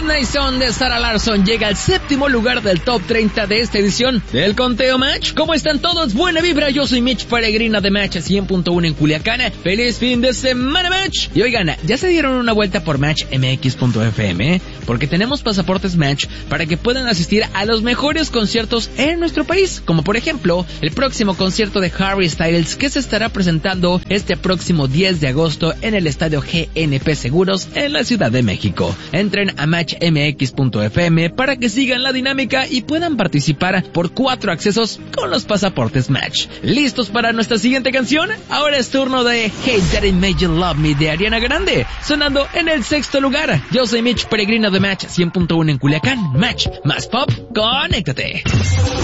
Midnight Sun de Sarah Larsson llega al 7º lugar del top 30 de esta edición del Conteo Match. ¿Cómo están todos? Buena vibra, yo soy Mitch Peregrina de Match 100.1 en Culiacán. ¡Feliz fin de semana, Match! Y oigan, ya se dieron una vuelta por MatchMX.fm, porque tenemos pasaportes Match para que puedan asistir a los mejores conciertos en nuestro país, como por ejemplo, el próximo concierto de Harry Styles que se estará presentando este próximo 10 de agosto en el estadio GNP Seguros en la Ciudad de México. Entren a MatchMX.fm para que sigan la dinámica y puedan participar por 4 accesos con los pasaportes Match. ¿Listos para nuestra siguiente canción? Ahora es turno de Hey Daddy Made You Love Me de Ariana Grande, sonando en el 6º lugar. Yo soy Mitch Peregrino de Match 100.1 en Culiacán. Match más pop, conéctate.